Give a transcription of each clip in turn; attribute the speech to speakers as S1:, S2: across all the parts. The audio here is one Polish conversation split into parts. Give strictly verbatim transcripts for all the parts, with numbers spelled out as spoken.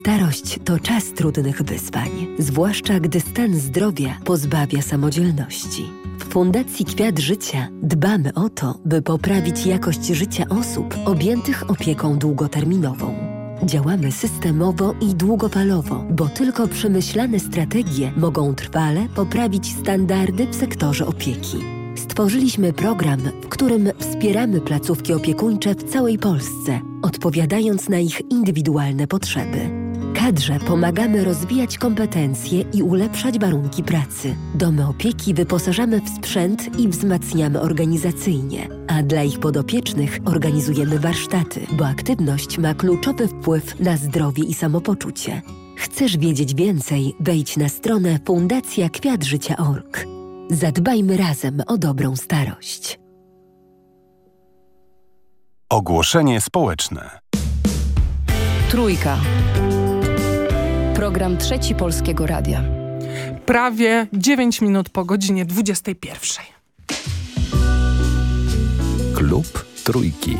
S1: Starość to czas trudnych wyzwań, zwłaszcza gdy stan zdrowia pozbawia samodzielności. W Fundacji Kwiat Życia dbamy o to, by poprawić jakość życia osób objętych opieką długoterminową. Działamy systemowo i długofalowo, bo tylko przemyślane strategie mogą trwale poprawić standardy w sektorze opieki. Stworzyliśmy program, w którym wspieramy placówki opiekuńcze w całej Polsce, odpowiadając na ich indywidualne potrzeby. Kadrze pomagamy rozwijać kompetencje i ulepszać warunki pracy. Domy opieki wyposażamy w sprzęt i wzmacniamy organizacyjnie, a dla ich podopiecznych organizujemy warsztaty, bo aktywność ma kluczowy wpływ na zdrowie i samopoczucie. Chcesz wiedzieć więcej? Wejdź na stronę fundacja kwiat życia kropka org. Zadbajmy razem o dobrą starość.
S2: Ogłoszenie społeczne.
S3: Trójka. Program Trzeci Polskiego Radia.
S4: Prawie dziewięć minut po godzinie dwudziestej pierwszej.
S2: Klub Trójki.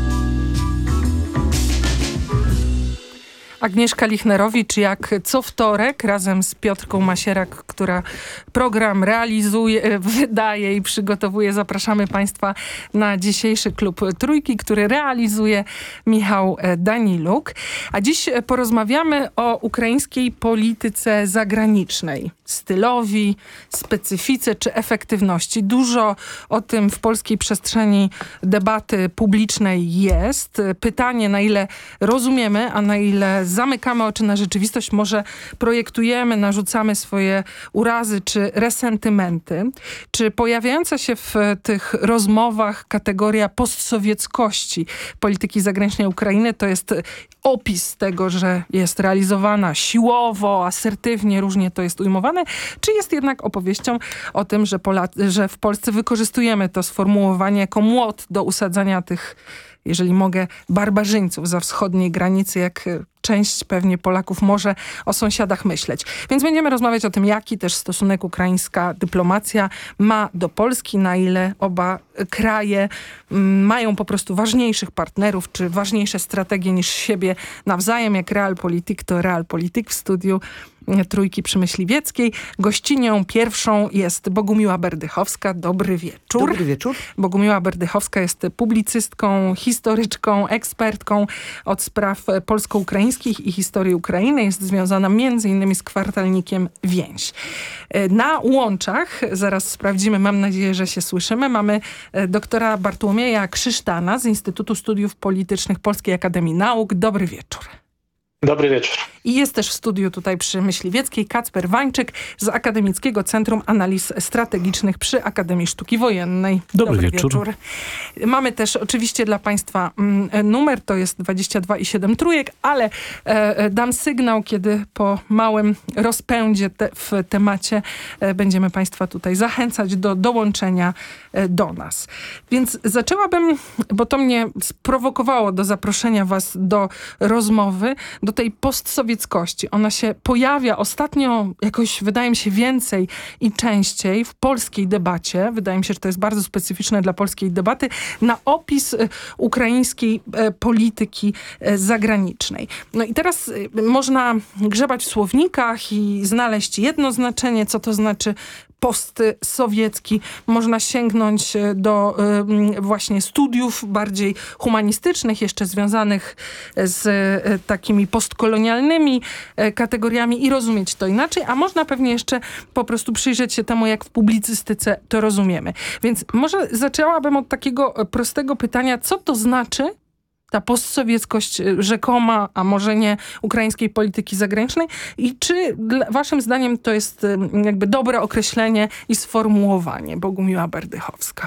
S4: Agnieszka Lichnerowicz jak co wtorek razem z Piotrką Masierak, która program realizuje, wydaje i przygotowuje. Zapraszamy Państwa na dzisiejszy Klub Trójki, który realizuje Michał Daniluk. A dziś porozmawiamy o ukraińskiej polityce zagranicznej. Stylowi, specyfice czy efektywności. Dużo o tym w polskiej przestrzeni debaty publicznej jest. Pytanie, na ile rozumiemy, a na ile zamykamy oczy na rzeczywistość, może projektujemy, narzucamy swoje urazy czy resentymenty. Czy pojawiająca się w tych rozmowach kategoria postsowieckości polityki zagranicznej Ukrainy to jest opis tego, że jest realizowana siłowo, asertywnie, różnie to jest ujmowane, czy jest jednak opowieścią o tym, że, Polacy, że w Polsce wykorzystujemy to sformułowanie jako młot do usadzania tych, jeżeli mogę, barbarzyńców za wschodniej granicy, jak część pewnie Polaków może o sąsiadach myśleć. Więc będziemy rozmawiać o tym, jaki też stosunek ukraińska dyplomacja ma do Polski, na ile oba kraje m, mają po prostu ważniejszych partnerów, czy ważniejsze strategie niż siebie nawzajem, jak Realpolitik to Realpolitik w studiu Trójki przy Myśliwieckiej. Gościnią pierwszą jest Bogumiła Berdychowska. Dobry wieczór.
S5: Dobry wieczór.
S4: Bogumiła Berdychowska jest publicystką, historyczką, ekspertką od spraw polsko-ukraińskich i historii Ukrainy. Jest związana między innymi z kwartalnikiem Więź. Na łączach, zaraz sprawdzimy, mam nadzieję, że się słyszymy, mamy doktora Bartłomieja Krzysztana z Instytutu Studiów Politycznych Polskiej Akademii Nauk. Dobry wieczór.
S6: Dobry wieczór.
S4: I jest też w studiu tutaj przy Myśliwieckiej Kacper Wańczyk z Akademickiego Centrum Analiz Strategicznych przy Akademii Sztuki Wojennej.
S7: Dobry, Dobry wieczór. wieczór.
S4: Mamy też oczywiście dla Państwa mm, numer, to jest dwadzieścia dwa i siedem trójek, ale e, dam sygnał, kiedy po małym rozpędzie te, w temacie e, będziemy Państwa tutaj zachęcać do dołączenia e, do nas. Więc zaczęłabym, bo to mnie sprowokowało do zaproszenia Was do rozmowy, do tej postsowieckości. Ona się pojawia ostatnio jakoś, wydaje mi się, więcej i częściej w polskiej debacie. Wydaje mi się, że to jest bardzo specyficzne dla polskiej debaty, na opis ukraińskiej polityki zagranicznej. No i teraz można grzebać w słownikach i znaleźć jedno znaczenie, co to znaczy postsowiecki. Można sięgnąć do y, właśnie studiów bardziej humanistycznych, jeszcze związanych z y, takimi postkolonialnymi y, kategoriami i rozumieć to inaczej, a można pewnie jeszcze po prostu przyjrzeć się temu, jak w publicystyce to rozumiemy. Więc może zaczęłabym od takiego prostego pytania, co to znaczy ta postsowieckość rzekoma, a może nie, ukraińskiej polityki zagranicznej i czy dla, waszym zdaniem to jest jakby dobre określenie i sformułowanie? Bogumiła Berdychowska.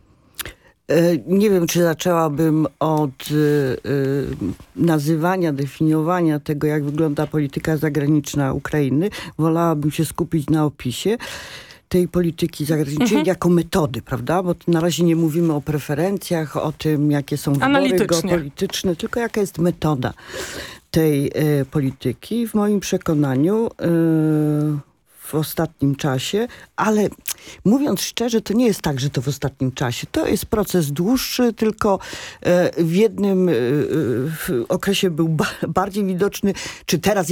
S5: Nie wiem, czy zaczęłabym od y, y, nazywania, definiowania tego, jak wygląda polityka zagraniczna Ukrainy. Wolałabym się skupić na opisie tej polityki zagranicznej mhm. jako metody, prawda? Bo na razie nie mówimy o preferencjach, o tym, jakie są wybory geopolityczne, tylko jaka jest metoda tej y, polityki. W moim przekonaniu y, w ostatnim czasie, ale mówiąc szczerze, to nie jest tak, że to w ostatnim czasie. To jest proces dłuższy, tylko w jednym okresie był bardziej widoczny, czy teraz